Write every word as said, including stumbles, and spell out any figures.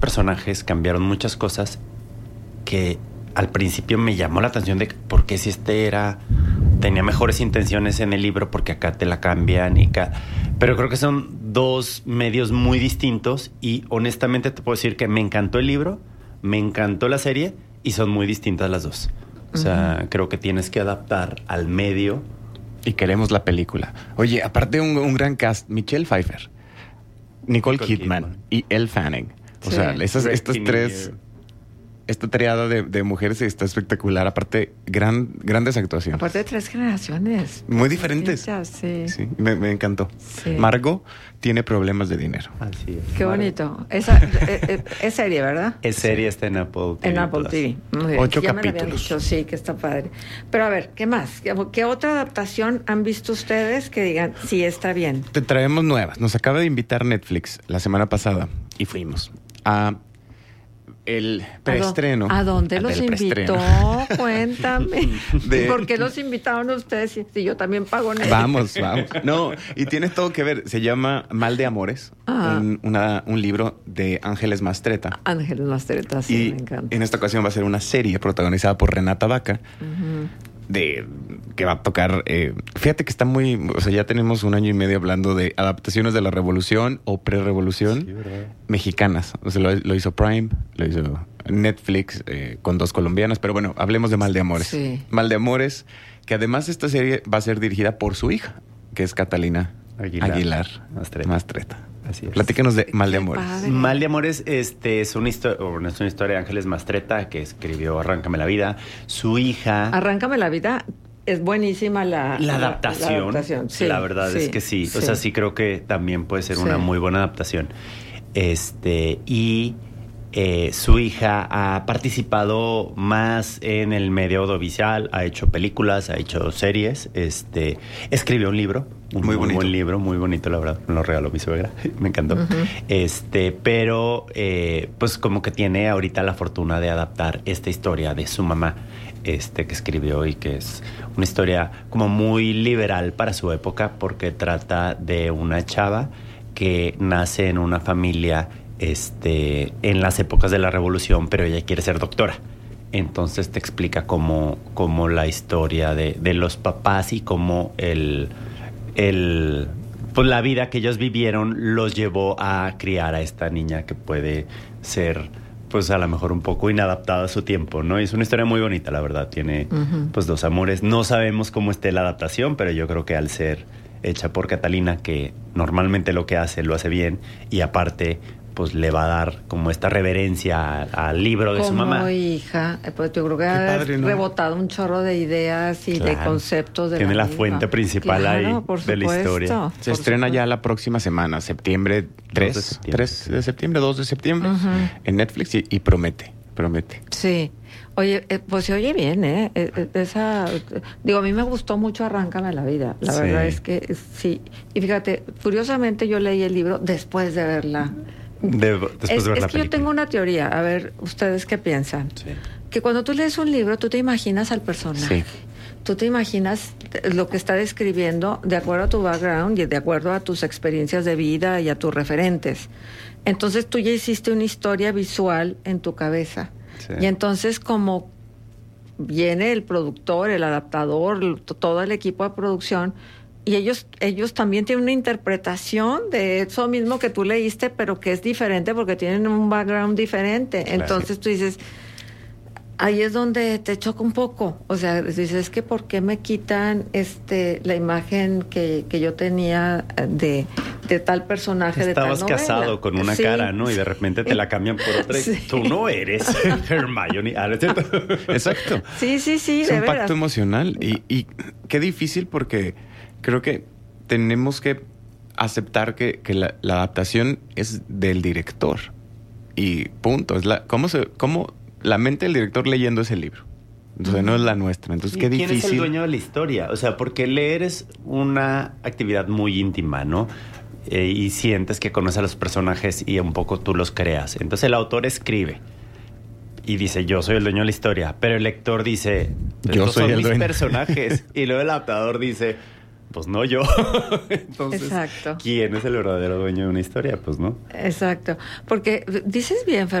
personajes, cambiaron muchas cosas que al principio me llamó la atención de por qué si este era tenía mejores intenciones en el libro, porque acá te la cambian y acá. Pero creo que son dos medios muy distintos y honestamente te puedo decir que me encantó el libro, me encantó la serie y son muy distintas las dos. O sea, uh-huh. creo que tienes que adaptar al medio. Y queremos la película. Oye, aparte un, un gran cast, Michelle Pfeiffer, Nicole, Nicole Kidman, Kidman y Elle Fanning. O sí. sea, esas, estas tres... Esta triada de, de mujeres está espectacular. Aparte, gran, grandes actuaciones. Aparte de tres generaciones. Muy diferentes. Sí. sí me, me encantó. Sí. Margot tiene problemas de dinero. Así es. Qué Margot. Bonito. Esa, es, es serie, ¿verdad? Es serie, está en Apple T V. En Apple T V. Muy bien. Ocho ya capítulos. Me lo habían dicho, sí, que está padre. Pero a ver, ¿qué más? ¿Qué, qué otra adaptación han visto ustedes que digan, sí, está bien? Te traemos nuevas. Nos acaba de invitar Netflix la semana pasada y fuimos a... el preestreno. ¿A dónde los invitó? Cuéntame. De... ¿Por qué los invitaron a ustedes si yo también pago Netflix? Vamos, vamos. No, y tiene todo que ver. Se llama Mal de Amores, un, una, un libro de Ángeles Mastretta. Ángeles Mastretta, sí, y me encanta. En esta ocasión va a ser una serie protagonizada por Renata Vaca. Uh-huh. De que va a tocar, eh, fíjate que está muy, o sea, ya tenemos un año y medio hablando de adaptaciones de la Revolución o pre-revolución sí, mexicanas. O sea, lo, lo hizo Prime, lo hizo Netflix eh, con dos colombianas, pero bueno, hablemos de Mal de Amores. Sí. Mal de Amores, que además esta serie va a ser dirigida por su hija, que es Catalina Aguilar, Aguilar Mastretta. Mastretta. Así es. Platícanos de Mal de Amores. Mal de Amores este, es, una histo- no es una historia de Ángeles Mastretta, que escribió Arráncame la vida. Su hija... Arráncame la vida es buenísima la, la adaptación. La, la, adaptación. Sí, la verdad sí, es que sí. sí. O sea, sí creo que también puede ser sí. una muy buena adaptación. Este, y eh, su hija ha participado más en el medio audiovisual, ha hecho películas, ha hecho series, este, escribió un libro. Un muy, muy buen libro, muy bonito, la verdad. Me lo regaló mi suegra. Me encantó. Uh-huh. Este, pero, eh, pues, como que tiene ahorita la fortuna de adaptar esta historia de su mamá, este, que escribió y que es una historia como muy liberal para su época, porque trata de una chava que nace en una familia, este, en las épocas de la Revolución, pero ella quiere ser doctora. Entonces te explica cómo, cómo la historia de, de los papás y cómo el El, pues la vida que ellos vivieron los llevó a criar a esta niña que puede ser, pues a lo mejor un poco inadaptada a su tiempo, ¿no? Y es una historia muy bonita, la verdad. Tiene, uh-huh. pues, dos amores. No sabemos cómo esté la adaptación, pero yo creo que al ser hecha por Catalina, que normalmente lo que hace lo hace bien, y aparte, pues le va a dar como esta reverencia al libro de como su mamá. Como hija, pues yo creo que ha padre, ¿no? rebotado un chorro de ideas y claro. de conceptos de Tiene la, la fuente principal claro, ahí por de la historia. Se estrena supuesto. ya la próxima semana, septiembre tres, de septiembre. tres de septiembre, dos de septiembre, uh-huh. en Netflix y, y promete, promete. Sí. Oye, eh, pues se oye bien, ¿eh? eh esa, digo, a mí me gustó mucho Arráncame la vida. La sí. verdad es que sí. Y fíjate, curiosamente yo leí el libro después de verla. De, después es, de ver es la que película. Yo tengo una teoría, a ver, ¿ustedes qué piensan? Sí. Que cuando tú lees un libro, tú te imaginas al personaje. Sí. Tú te imaginas lo que está describiendo de acuerdo a tu background y de acuerdo a tus experiencias de vida y a tus referentes. Entonces tú ya hiciste una historia visual en tu cabeza. Sí. Y entonces como viene el productor, el adaptador, todo el equipo de producción, y ellos ellos también tienen una interpretación de eso mismo que tú leíste, pero que es diferente porque tienen un background diferente. Claro. Entonces tú dices, ahí es donde te choca un poco. O sea, dices, es que ¿por qué me quitan este la imagen que, que yo tenía de, de tal personaje, de tal novela? Estabas casado con una sí. cara, ¿no? Y de repente te la cambian por otra y sí. tú no eres Hermione. Exacto. Sí, sí, sí, es de un veras. pacto emocional. Y, y qué difícil porque creo que tenemos que aceptar que, que la, la adaptación es del director. Y punto. Es la, ¿cómo se, cómo la mente del director leyendo ese libro? Entonces, uh-huh. no es la nuestra. Entonces, qué ¿quién difícil. ¿Quién es el dueño de la historia? O sea, porque leer es una actividad muy íntima, ¿no? Eh, y sientes que conoces a los personajes y un poco tú los creas. Entonces, el autor escribe y dice, yo soy el dueño de la historia. Pero el lector dice, yo soy son el mis dueño. personajes. Y luego el adaptador dice, pues no yo. Entonces, exacto. ¿Quién es el verdadero dueño de una historia? Pues no. Exacto. Porque dices bien, Fer,